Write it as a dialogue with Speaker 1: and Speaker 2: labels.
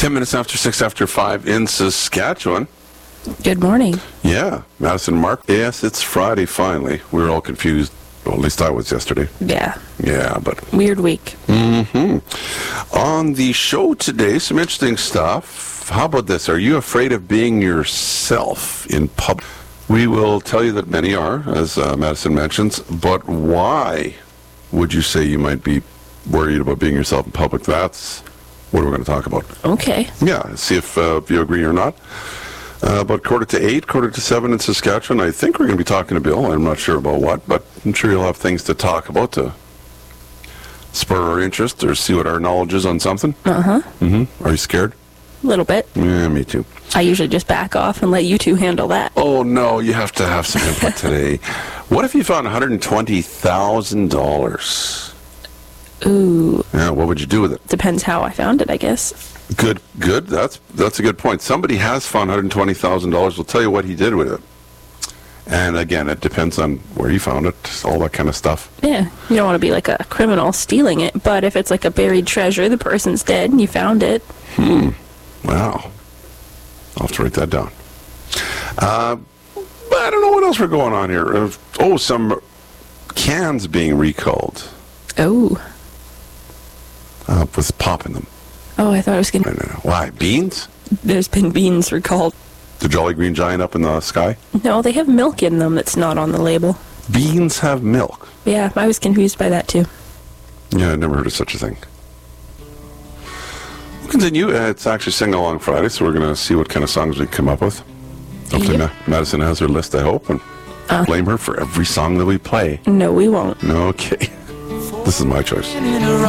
Speaker 1: 10 minutes after 6 after 5 in Saskatchewan.
Speaker 2: Good morning.
Speaker 1: Yeah, Madison Mark. Yes, it's Friday finally. We were all confused. Well, at least I was yesterday.
Speaker 2: Yeah.
Speaker 1: Yeah, but...
Speaker 2: Weird week.
Speaker 1: On the show today, some interesting stuff. How about this? Are you afraid of being yourself in public? We will tell you that many are, as Madison mentions, but why would you say you might be worried about being yourself in public? That's what we're going to talk about.
Speaker 2: Okay.
Speaker 1: Yeah, see if you agree or not. About 6:45, 7:45 in Saskatchewan. I think we're going to be talking to Bill. I'm not sure about what, but I'm sure you'll have things to talk about to spur our interest or see what our knowledge is on something.
Speaker 2: Uh-huh.
Speaker 1: Are you scared?
Speaker 2: A little bit.
Speaker 1: Yeah, me too.
Speaker 2: I usually just back off and let you two handle that.
Speaker 1: Oh, no, you have to have some input today. What if you found $120,000?
Speaker 2: Ooh.
Speaker 1: Yeah, what would you do with it?
Speaker 2: Depends how I found it, I guess.
Speaker 1: Good. That's a good point. Somebody has found $120,000. We'll tell you what he did with it. And again, it depends on where he found it, all that kind of stuff.
Speaker 2: Yeah. You don't want to be like a criminal stealing it, but if it's like a buried treasure, the person's dead and you found it.
Speaker 1: Wow. I'll have to write that down. But I don't know what else we're going on here. Some cans being recalled.
Speaker 2: Oh.
Speaker 1: With pop in them.
Speaker 2: Oh, I thought I was going to...
Speaker 1: No. Why? Beans?
Speaker 2: There's been beans recalled.
Speaker 1: The Jolly Green Giant up in the sky?
Speaker 2: No, they have milk in them that's not on the label.
Speaker 1: Beans have milk?
Speaker 2: Yeah, I was confused by that too.
Speaker 1: Yeah, I never heard of such a thing. We'll continue. It's actually Sing Along Friday, so we're going to see what kind of songs we come up with. Hopefully Madison has her list, I hope, and blame her for every song that we play.
Speaker 2: No, we won't.
Speaker 1: Okay. This is my choice.